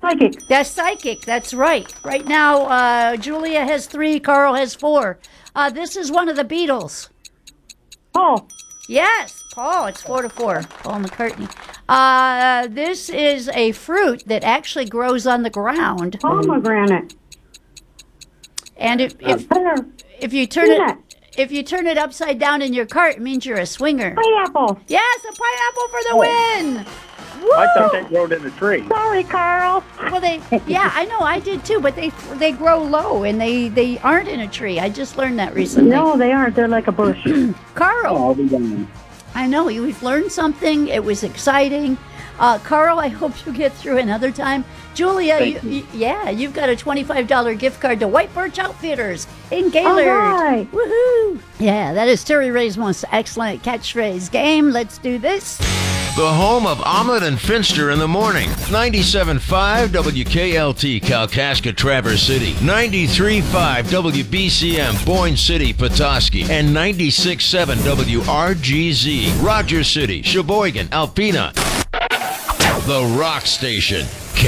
Psychic. That's psychic. That's right. Right now, Julia has 3, Carl has 4. This is one of the Beatles. Paul. Yes, Paul. It's 4-4. Paul McCartney. This is a fruit that actually grows on the ground, Pomegranate. and Pear. if you turn Peanut. it upside down in your cart, it means you're a swinger. Pineapple. Yes, a pineapple for the win. I thought they growed in a tree. Sorry, Carl. Well, yeah, I know, I did too, but they grow low and they aren't in a tree. I just learned that recently. No, they aren't. They're like a bush. Carl, I'll be done. I know we've learned something. It was exciting. Carl, I hope you get through another time. Julia, you've got a $25 gift card to White Birch Outfitters in Gaylord. All right. Woohoo! Yeah, that is Terry Ray's most excellent catchphrase game. Let's do this. The home of Omelet and Finster in the morning. 97.5 WKLT Kalkaska Traverse City. 93.5 WBCM Boyne City Petoskey. And 96.7 WRGZ Rogers City, Sheboygan, Alpena. The Rock Station,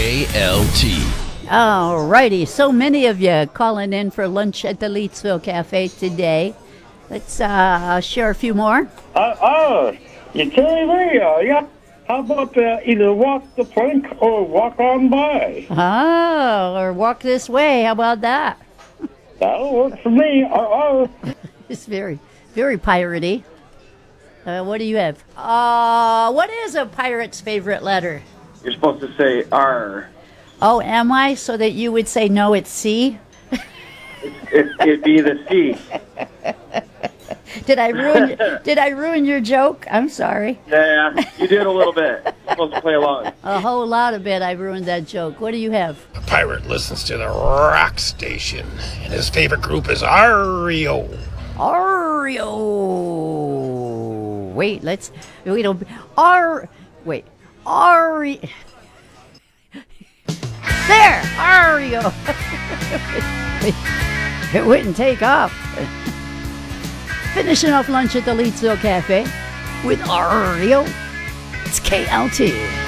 KLT. All righty. So many of you calling in for lunch at the Leetsville Cafe today. Let's share a few more. You Terry Ray, yeah. How about either walk the plank or walk on by? Oh, or walk this way. How about that? That'll work for me. It's very, very piratey. What do you have? What is a pirate's favorite letter? You're supposed to say R. Oh, am I? So that you would say no, it's C? It'd be the C. Did I ruin your joke? I'm sorry. Yeah, you did a little bit. You're supposed to play along. A whole lot of it. I ruined that joke. What do you have? A pirate listens to the Rock Station, and his favorite group is REO. Oreo. Wait, there, Oreo. It wouldn't take off. Finishing off lunch at the Leetsville Cafe with Oreo. It's KLT.